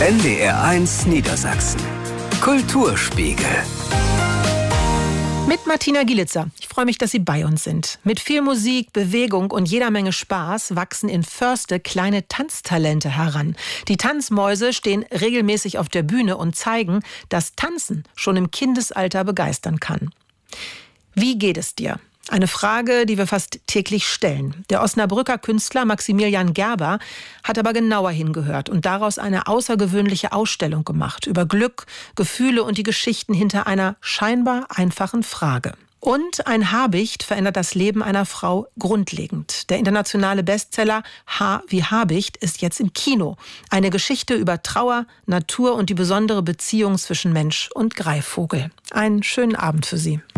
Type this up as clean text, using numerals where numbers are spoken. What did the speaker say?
NDR1 Niedersachsen. Kulturspiegel. Mit Martina Gielitzer. Ich freue mich, dass Sie bei uns sind. Mit viel Musik, Bewegung und jeder Menge Spaß wachsen in Förste kleine Tanztalente heran. Die Tanzmäuse stehen regelmäßig auf der Bühne und zeigen, dass Tanzen schon im Kindesalter begeistern kann. Wie geht es dir? Eine Frage, die wir fast täglich stellen. Der Osnabrücker Künstler Maximilian Gerber hat aber genauer hingehört und daraus eine außergewöhnliche Ausstellung gemacht über Glück, Gefühle und die Geschichten hinter einer scheinbar einfachen Frage. Und ein Habicht verändert das Leben einer Frau grundlegend. Der internationale Bestseller Haar wie Habicht ist jetzt im Kino. Eine Geschichte über Trauer, Natur und die besondere Beziehung zwischen Mensch und Greifvogel. Einen schönen Abend für Sie.